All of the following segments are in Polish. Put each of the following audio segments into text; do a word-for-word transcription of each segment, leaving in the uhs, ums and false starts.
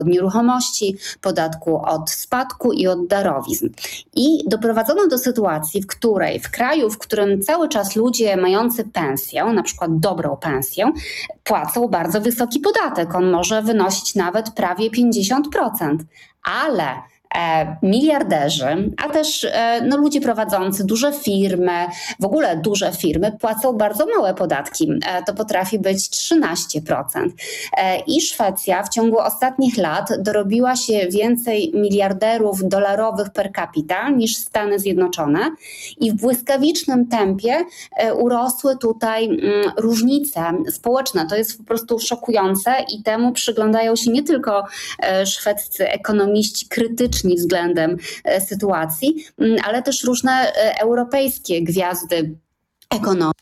od nieruchomości, podatku od spadku i od darowizn. I doprowadzono do sytuacji, w której w kraju, w którym cały czas ludzie mający pensję, na przykład dobrą pensję, płacą bardzo wysoki podatek. On może wynosić nawet prawie pięćdziesiąt procent. Ale E, miliarderzy, a też e, no, ludzie prowadzący duże firmy, w ogóle duże firmy płacą bardzo małe podatki. E, to potrafi być trzynaście procent. E, I Szwecja w ciągu ostatnich lat dorobiła się więcej miliarderów dolarowych per capita niż Stany Zjednoczone i w błyskawicznym tempie e, urosły tutaj m, różnice społeczne. To jest po prostu szokujące i temu przyglądają się nie tylko e, szwedzcy ekonomiści krytyczni względem e, sytuacji, m, ale też różne e, europejskie gwiazdy ekonomii.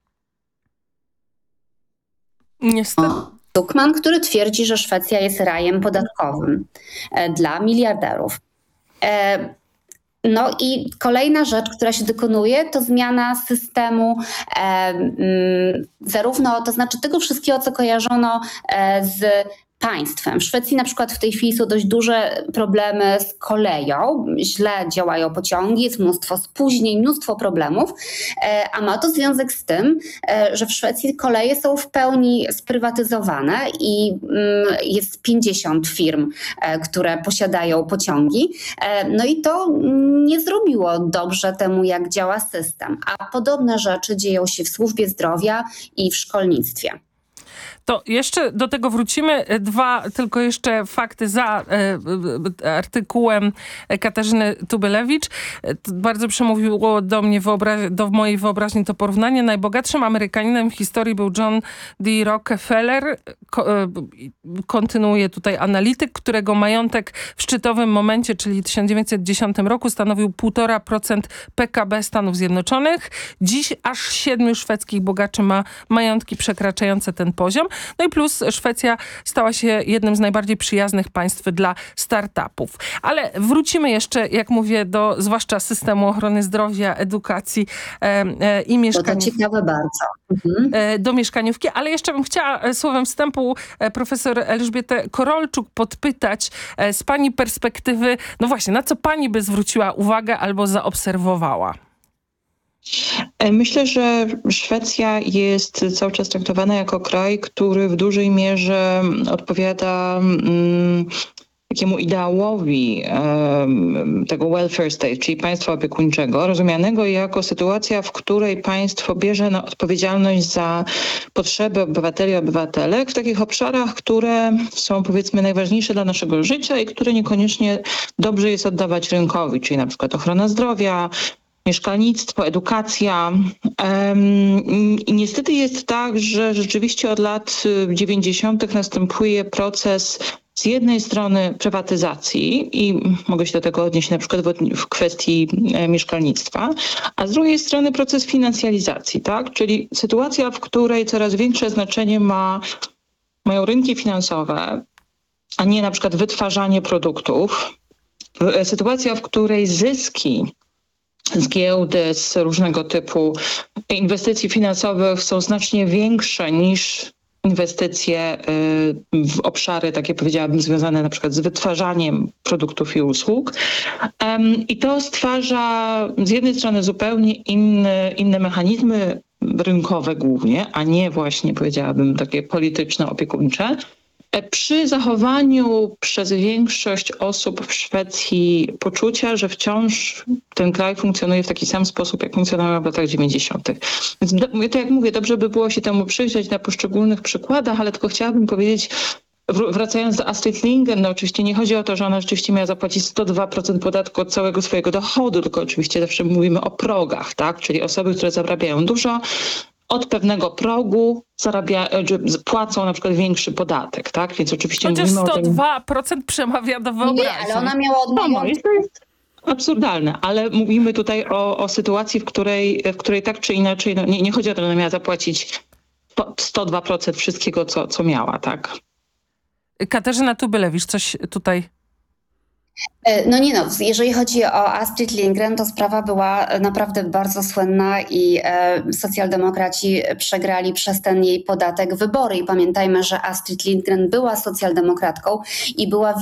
Niestety. Tuchman, który twierdzi, że Szwecja jest rajem podatkowym e, dla miliarderów. E, No i kolejna rzecz, która się dokonuje, to zmiana systemu e, m, zarówno, to znaczy tego wszystkiego, co kojarzono e, z państwem. W Szwecji na przykład w tej chwili są dość duże problemy z koleją, źle działają pociągi, jest mnóstwo spóźnień, mnóstwo problemów, a ma to związek z tym, że w Szwecji koleje są w pełni sprywatyzowane i jest pięćdziesiąt firm, które posiadają pociągi. No i to nie zrobiło dobrze temu, jak działa system. A podobne rzeczy dzieją się w służbie zdrowia i w szkolnictwie. To jeszcze do tego wrócimy. Dwa tylko jeszcze fakty za e, artykułem Katarzyny Tubylewicz. Bardzo przemówiło do mnie, do mojej wyobraźni to porównanie. Najbogatszym Amerykaninem w historii był John D. Rockefeller. Ko, e, kontynuuje tutaj analityk, którego majątek w szczytowym momencie, czyli w tysiąc dziewięćset dziesiątym roku stanowił półtora procent P K B Stanów Zjednoczonych. Dziś aż siedmiu szwedzkich bogaczy ma majątki przekraczające ten poziom. No i plus Szwecja stała się jednym z najbardziej przyjaznych państw dla startupów. Ale wrócimy jeszcze, jak mówię, do zwłaszcza systemu ochrony zdrowia, edukacji e, e, i mieszkaniówki. To ciekawe bardzo. Mhm. E, do mieszkaniówki, ale jeszcze bym chciała słowem wstępu e, profesor Elżbietę Korolczuk podpytać e, z pani perspektywy, no właśnie, na co pani by zwróciła uwagę albo zaobserwowała? Myślę, że Szwecja jest cały czas traktowana jako kraj, który w dużej mierze odpowiada um, takiemu ideałowi um, tego welfare state, czyli państwa opiekuńczego, rozumianego jako sytuacja, w której państwo bierze na odpowiedzialność za potrzeby obywateli i obywatelek w takich obszarach, które są, powiedzmy, najważniejsze dla naszego życia i które niekoniecznie dobrze jest oddawać rynkowi, czyli na przykład ochrona zdrowia, mieszkalnictwo, edukacja. I niestety jest tak, że rzeczywiście od lat dziewięćdziesiątych następuje proces z jednej strony prywatyzacji i mogę się do tego odnieść na przykład w kwestii mieszkalnictwa, a z drugiej strony proces finansjalizacji, tak? Czyli sytuacja, w której coraz większe znaczenie ma, mają rynki finansowe, a nie na przykład wytwarzanie produktów. Sytuacja, w której zyski z giełdy, z różnego typu inwestycji finansowych są znacznie większe niż inwestycje w obszary, takie powiedziałabym, związane na przykład z wytwarzaniem produktów i usług. I to stwarza z jednej strony zupełnie inne, inne mechanizmy rynkowe głównie, a nie właśnie, powiedziałabym, takie polityczne, opiekuńcze, przy zachowaniu przez większość osób w Szwecji poczucia, że wciąż ten kraj funkcjonuje w taki sam sposób, jak funkcjonował w latach dziewięćdziesiątych. Więc do, to jak mówię, dobrze by było się temu przyjrzeć na poszczególnych przykładach, ale tylko chciałabym powiedzieć, wracając do Astrid Lindgren, no oczywiście nie chodzi o to, że ona rzeczywiście miała zapłacić sto dwa procent podatku od całego swojego dochodu, tylko oczywiście zawsze mówimy o progach, tak? Czyli osoby, które zarabiają dużo, od pewnego progu zarabia, płacą na przykład większy podatek, tak? Więc oczywiście chociaż mówimy sto dwa procent o tym... przemawia do wyobraźni. Nie, ale ona miała od no, jest, to jest absurdalne, ale mówimy tutaj o, o sytuacji, w której, w której tak czy inaczej, no nie, nie chodzi o to, że ona miała zapłacić sto dwa procent wszystkiego, co, co miała, tak? Katarzyna Tubylewicz, coś tutaj... No nie no, jeżeli chodzi o Astrid Lindgren, to sprawa była naprawdę bardzo słynna i e, socjaldemokraci przegrali przez ten jej podatek wybory. I pamiętajmy, że Astrid Lindgren była socjaldemokratką i była